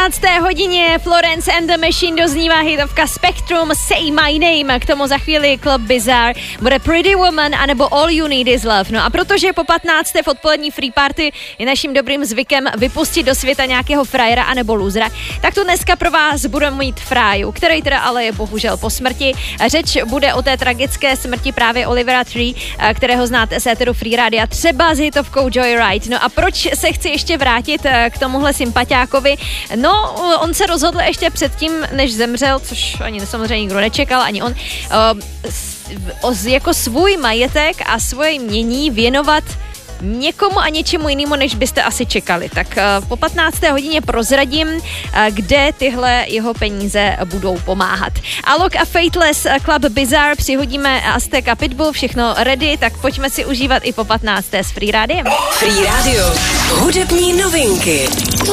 15. hodině Florence and the Machine doznívá hitovka Spectrum Say My Name, k tomu za chvíli Club Bizarre, bude Pretty Woman anebo All You Need Is Love. No a protože po 15. v odpolední free party je naším dobrým zvykem vypustit do světa nějakého frajera anebo lůzra, tak tu dneska pro vás budeme mít Fráju, který teda ale je bohužel po smrti. Řeč bude o té tragické smrti právě Olivera Tree, kterého znáte z éteru Free Radia, třeba s hitovkou Joyride. No a proč se chci ještě vrátit k tomuhle sympatiákovi? No, on se rozhodl ještě předtím, než zemřel, což ani samozřejmě nikdo nečekal, ani on, jako svůj majetek a svoje jmění věnovat někomu a něčemu jinému, než byste asi čekali. Tak po 15. hodině prozradím, kde tyhle jeho peníze budou pomáhat. Alok a Fateless, Club Bizarre, přihodíme Aztek a Pitbull, všechno ready, tak pojďme si užívat i po 15. s Free Radiem. Free Radio, hudební novinky.